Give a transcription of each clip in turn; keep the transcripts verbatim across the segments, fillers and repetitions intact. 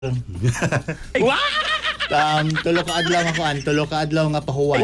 um, tulo ka adlaw nga kuan, tulo ka adlaw nga pahuway.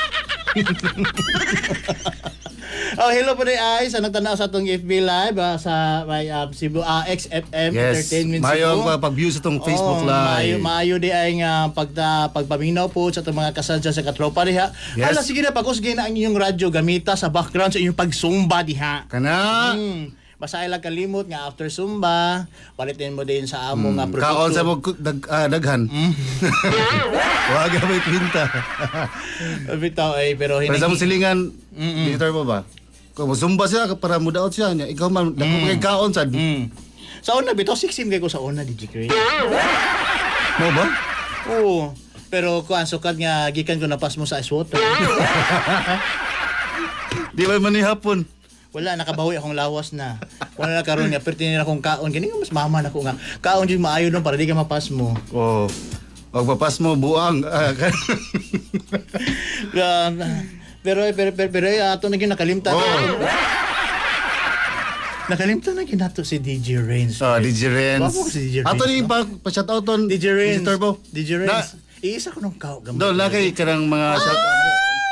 Oh, hello po ay sa nagtanaw sa atong F B Live ah, sa may um, Cebu uh, X F M Yes, Entertainment mayo Cebu. pag-view sa itong Facebook Oh, Maayo, Live. maayo di ay nga pagta, pagpaminaw po sa itong mga kasadya sa katropa diha. Yes. Hala, sige na, pag-usgay na ang inyong radyo gamita sa background sa inyong pagsumba diha. Kana, Hmm. Basta ay lang kalimot nga after Zumba, palitin mo din sa amo nga produkto. kaon sa mo dag, ah, daghan. Wag may kwinta. Bitaw ay pero Pero sa mo hinagi. silingan, visitor mo ba? Kung mo zumba siya para mo daot siya niya. Ikaw man dako kay kaon sad. Mm. Sa una bitaw sixteen kay ko sa una D J Chris. Mo ba? Oo. Pero kuan sukat nga gikan ko napas mo sa ice water. Di ba man ni hapon? Wala, nakabawi akong lawas na. Wala na karon nga pertinin akong kaon. Kini nga mas mama na ko nga. Kaon jud maayo don para di ka mapas mo. Oh. Wag papas mo buang. Ah, Um, pero pero pero, pero ato na gyud nakalimtan. Oh. Nakalimtan na ginato si D J Rains. Oh, D J Renz. Wapo ko si D J Renz, Ato ni no? pa pa-shout out on D J Rains. visitor mo. D J Rains. Iisa ko nung kao gamay. Do la kay kanang mga shout out.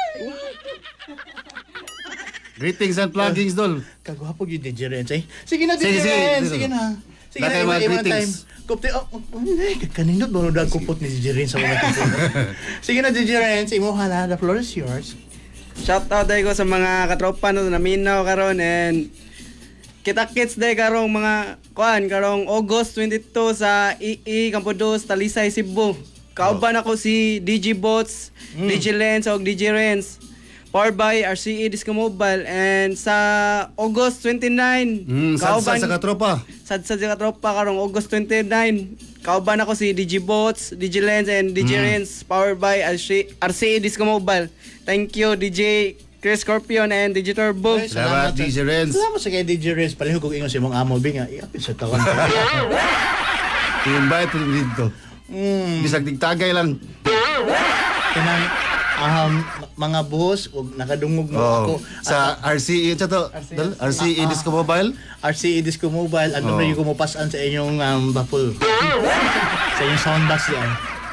Greetings and pluggings dol. Kagwapo yung D J Renz eh. Sige na, D J Sige, sige, Renz. dito. Sige na. Sige na, Lakay iwan mga iwan time. greetings. Kupte, oh, oh, eh, kaninot ba na kupot ni D J Renz sa mga kupot? Sige na, D J Renz. Imo hala, the floor is yours. Shout out day ko sa mga katropa no naminaw karon and kita-kits day karong mga kuan karong August twenty-two sa I I Campo dos Talisay Cebu. Kauban ako si D J Bots, D J Lens ug D J Renz. Powered by R C E Disco Mobile and sa August twenty-nine Mm, sa sa katropa. sad sa katropa karong August twenty-nine kauban ako si D J Bots, D J Lens and D J Renz powered by R C E Disco Mobile. Thank you D J Chris Scorpion and D J Turbo. Ay, Salamat, D J Renz. Salamat sa kay D J Renz. Palihog kong ingon si mong amo, Bing. Iapit sa tawan. I-invite mo dito. Mm. Bisag digtagay lang. Kanang, um, mga boss, ug nakadungog mo ako. Oh, sa R C E ito to. Dol, R C E Ah, ah. Disco Mobile. R C E Disco Mobile, ano Oh. na yung kumupasan sa inyong um, baffle. Sa inyong soundbox yan.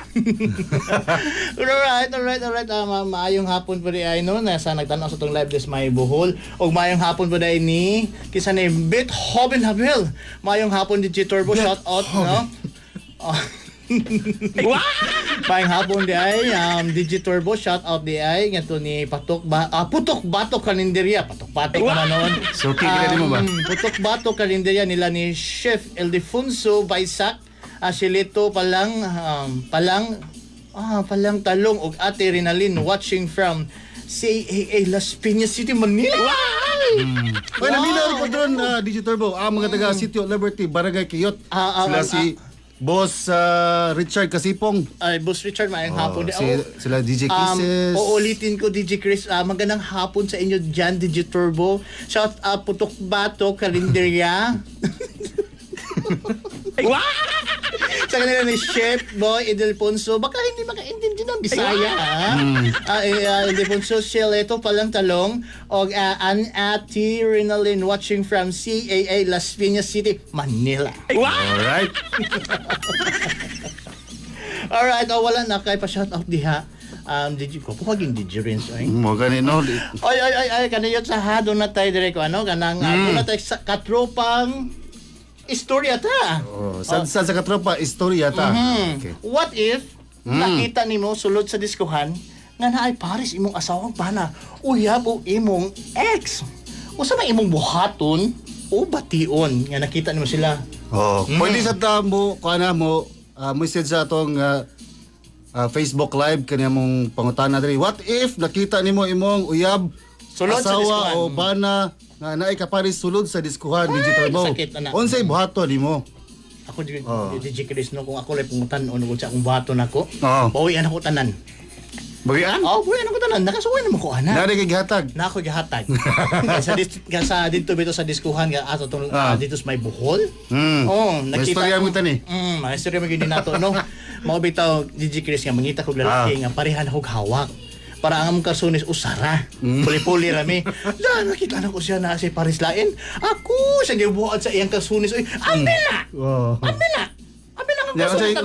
alright, alright, alright. Uh, ma maayong hapon po di ay no, nasa nagtanaw sa itong live des may buhol. O maayong hapon po di ni, kisa ni Beethoven Habil. Maayong hapon di G Turbo, shout out, no? Oh. Maayong hapon di ay, um, D J Turbo, shout out di ay, nga to ni Patok, ba ah, Putok Batok Kalenderya, Patok Batok naman noon. So, kikita din mo ba? Um, Putok Batok Kalenderya nila ni Chef Ildefonso Baisak, uh, Silito palang, um, palang, ah, palang talong, og Ate Rinalyn watching from C A A Las Piñas City, Manila. Mm. Oy, naminaw ko doon uh, D J Turbo. Ah, mga taga Sitio Liberty, Barangay Kiyot. Ah, ah, Sila ah, si Boss uh, Richard Kasipong. Ay, Boss Richard, maayong Oh, hapon di. si, Oh, sila D J Um, Kisses. uulitin ko D J Chris, uh, magandang hapon sa inyo dyan, D J Turbo. Shout out Putok Bato, Karinderya. Sa kanila ni Chef Boy Ildefonso, baka hindi makaintindi ng Bisaya, ha? Ah, eh, uh, Ildefonso, Sileto palang talong, o uh, an Ate Rinalyn watching from C A A Las Piñas City, Manila. Alright. Alright, oh, wala na kay pa shout out diha. Um, did you ko paging D J Renz ay. Mo ganino. Ay ay ay ay kanayot sa ha do na tayo dire ko ano kanang mm. na tayo sa katropang istorya ta. Oh, sa, sa, sa katropa, istorya ta. Mhm. Okay. What if nakita nimo sulod sa diskuhan nga naay pares imong asawang pana uyab o imong ex. Usa may imong buhaton o bation nga nakita nimo sila. Oh, pwede sa tamo, kana mo, uh, message sa atong uh, uh, Facebook Live kanya mong pangutana diri. What if nakita nimo imong uyab Sulod sa diskuhan. asawa o bana nga naay kaparis sulod sa diskuhan ni Turbo? sakit na na. Unsay buhaton nimo? Ako di Oh. D J Chris no kung ako lay pungutan o sa akong buhaton ako. Oh. Bawian ako tanan. Bagian? Oh, bawian ako tanan. Nakasuway naman ko ana. Nari kay gihatag. Na ako gihatag. sa dis, sa dito bito sa diskuhan nga ato tong ah. Ah. dito sa may buhol. Hmm. Oh, May nakita istorya ko- mo tani. Mm, may istorya mo gyud nato no. Mao bitaw D J Chris nga mangita kog lalaki Ah. nga parehan ako hawak. Para ang among karsunis usara. Puli-puli rami. La nakita na ko siya na si Paris Lain. Ako siya gibuhat sa iyang karsunis. Oy, ambil na. Oh. Ambil na. Ambil na Ya, unsay